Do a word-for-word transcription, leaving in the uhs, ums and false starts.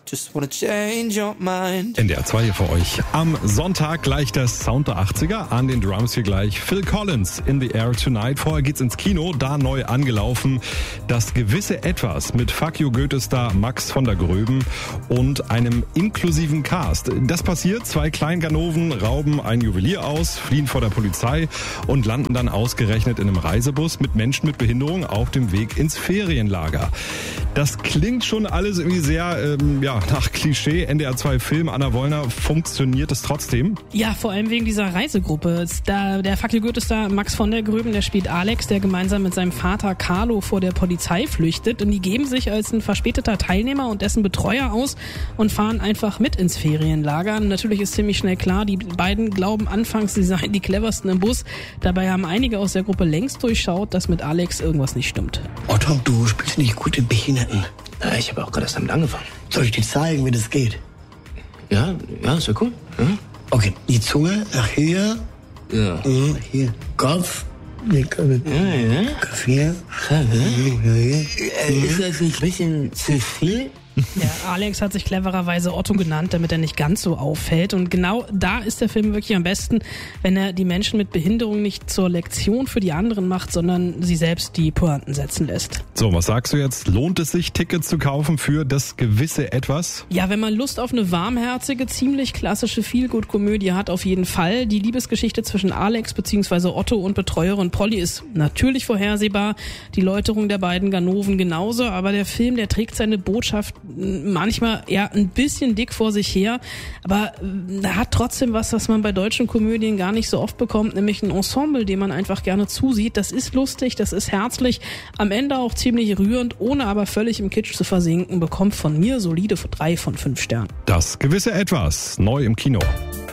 Just wanna change your mind. N D R zwei hier für euch. Am Sonntag gleich der Sound der achtziger. An den Drums hier gleich Phil Collins, In the Air Tonight. Vorher geht's ins Kino, da neu angelaufen. Das gewisse Etwas mit Fuck You Goethe-Star Max von der Gröben und einem inklusiven Cast. Das passiert, zwei Kleinganoven rauben ein Juwelier aus, fliehen vor der Polizei und landen dann ausgerechnet in einem Reisebus mit Menschen mit Behinderung auf dem Weg ins Ferienlager. Das klingt schon alles irgendwie sehr, ähm, ja, nach Klischee. N D R zwei Film, Anna Wollner, funktioniert es trotzdem? Ja, vor allem wegen dieser Reisegruppe. Da, der Fuck You Goethe-Star Max von der Gröben, der spielt Alex, der gemeinsam mit seinem Vater Carlo vor der Polizei flüchtet. Und die geben sich als ein verspäteter Teilnehmer und dessen Betreuer aus und fahren einfach mit ins Ferienlager. Natürlich ist ziemlich schnell klar, die beiden glauben anfangs, sie seien die cleversten im Bus. Dabei haben einige aus der Gruppe längst durchschaut, dass mit Alex irgendwas nicht stimmt. Otto, du spielst nicht gut im Behinderten. Na, ich habe auch gerade erst damit angefangen. Soll ich dir zeigen, wie das geht? Ja, ja, ist ja cool. Ja? Okay, die Zunge nach hier. Ja. Mhm, hier. Kopf. Ja, ja. Kopf hier. Ja, Mhm, hier. Äh, ist das nicht ein bisschen zu viel? Der Alex hat sich clevererweise Otto genannt, damit er nicht ganz so auffällt. Und genau da ist der Film wirklich am besten, wenn er die Menschen mit Behinderung nicht zur Lektion für die anderen macht, sondern sie selbst die Pointen setzen lässt. So, was sagst du jetzt? Lohnt es sich, Tickets zu kaufen für das gewisse Etwas? Ja, wenn man Lust auf eine warmherzige, ziemlich klassische Feel-Good-Komödie hat, auf jeden Fall. Die Liebesgeschichte zwischen Alex bzw. Otto und Betreuerin Polly ist natürlich vorhersehbar. Die Läuterung der beiden Ganoven genauso. Aber der Film, der trägt seine Botschaft manchmal eher ein bisschen dick vor sich her, aber er hat trotzdem was, was man bei deutschen Komödien gar nicht so oft bekommt, nämlich ein Ensemble, dem man einfach gerne zusieht. Das ist lustig, das ist herzlich, am Ende auch ziemlich rührend, ohne aber völlig im Kitsch zu versinken, bekommt von mir solide drei von fünf Sternen. Das gewisse Etwas, neu im Kino.